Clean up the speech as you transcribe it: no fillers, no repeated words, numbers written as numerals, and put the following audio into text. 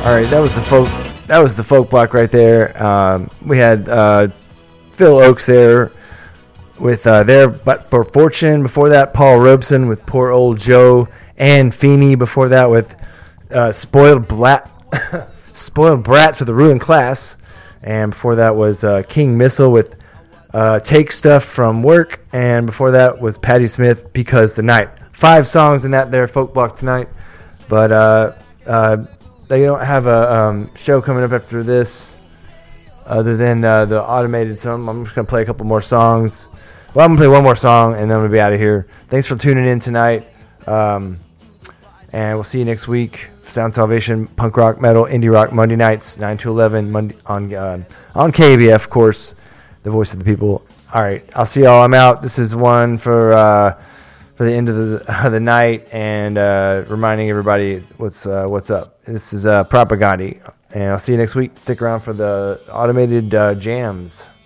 right, that was the folk. That was the folk block right there. We had Phil Oakes there with there, but for Fortune. Before that, Paul Robeson with Poor Old Joe, and Feeney. Before that, with Spoiled Brats of the Ruined Class, and before that was King Missile with Take Stuff from Work, and before that was Patti Smith, Because the Night. 5 songs in that there folk block tonight, but they don't have a show coming up after this other than the automated song. I'm just going to play a couple more songs. Well, I'm going to play one more song, and then I'm going to be out of here. Thanks for tuning in tonight, and we'll see you next week. Sound Salvation, punk rock, metal, indie rock, Monday nights, 9 to 11, Monday, on KBF, of course, the voice of the people. All right, I'll see y'all. I'm out. This is one for the end of the night, and reminding everybody what's up. This is Propaganda, and I'll see you next week. Stick around for the automated jams.